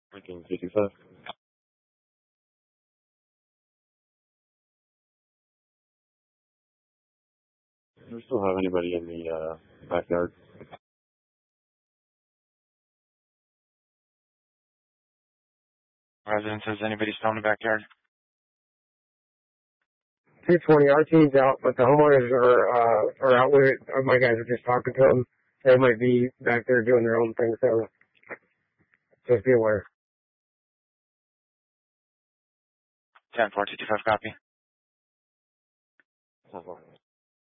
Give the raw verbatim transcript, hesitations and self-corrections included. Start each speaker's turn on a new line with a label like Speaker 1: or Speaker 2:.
Speaker 1: Lincoln fifty-five. Do we still have anybody in the uh, backyard?
Speaker 2: Residents, is anybody still in the backyard?
Speaker 3: two twenty, our team's out, but the homeowners are, uh, are out with it. Uh, My guys are just talking to them. They might be back there doing their own thing, so just be aware.
Speaker 2: ten four two two five, copy.
Speaker 1: ten four.